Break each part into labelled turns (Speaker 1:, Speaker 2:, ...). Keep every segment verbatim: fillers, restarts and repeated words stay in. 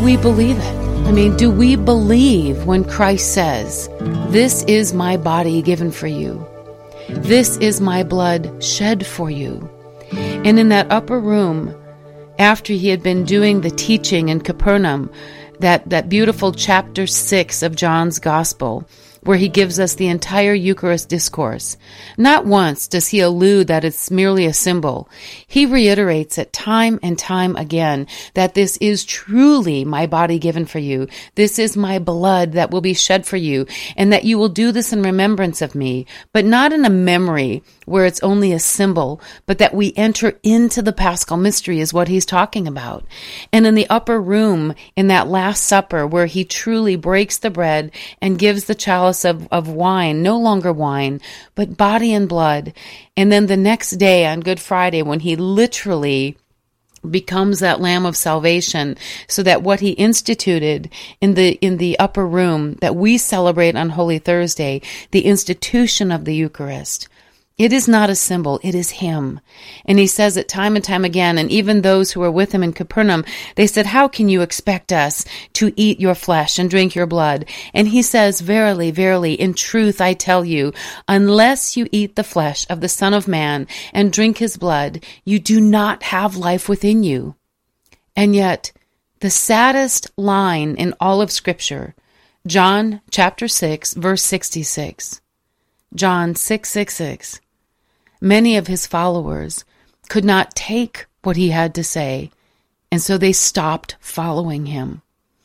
Speaker 1: We believe it. I mean, do we believe when Christ says, "This is my body given for you. This is my blood shed for you"? And in that upper room, after he had been doing the teaching in Capernaum, that, that beautiful chapter six of John's Gospel, where he gives us the entire Eucharist discourse. Not once does he allude that it's merely a symbol. He reiterates it time and time again that this is truly my body given for you. This is my blood that will be shed for you, and that you will do this in remembrance of me, but not in a memory where it's only a symbol, but that we enter into the Paschal mystery is what he's talking about. And in the upper room, in that Last Supper, where he truly breaks the bread and gives the chalice Of, of wine, no longer wine, but body and blood. And then the next day on Good Friday, when he literally becomes that Lamb of salvation, so that what he instituted in the in the upper room that we celebrate on Holy Thursday, the institution of the Eucharist, it is not a symbol, it is him. And he says it time and time again, and even those who were with him in Capernaum, they said, "How can you expect us to eat your flesh and drink your blood?" And he says, "Verily, verily, in truth I tell you, unless you eat the flesh of the Son of Man and drink his blood, you do not have life within you." And yet, the saddest line in all of Scripture, John chapter six, verse sixty-six. John six sixty-six. Many of his followers could not take what he had to say, and so they stopped following him.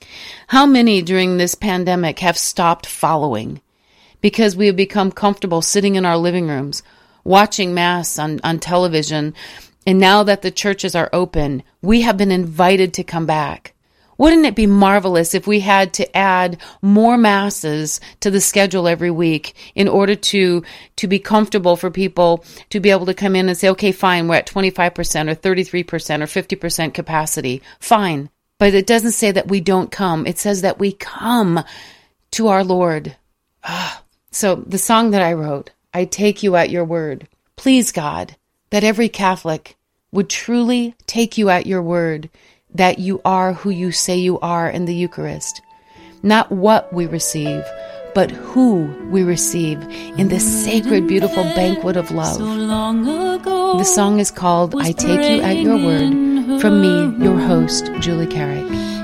Speaker 1: How many during this pandemic have stopped following because we have become comfortable sitting in our living rooms, watching Mass on, on television, and now that the churches are open, we have been invited to come back. Wouldn't it be marvelous if we had to add more masses to the schedule every week in order to to be comfortable for people to be able to come in and say, okay, fine, we're at twenty-five percent or thirty-three percent or fifty percent capacity. Fine. But it doesn't say that we don't come. It says that we come to our Lord. Ah. So the song that I wrote, "I Take You at Your Word." Please, God, that every Catholic would truly take you at your word, that you are who you say you are in the Eucharist. Not what we receive, but who we receive in this sacred, beautiful banquet of love. The song is called "I Take You at Your Word," from me, your host, Julie Carrick.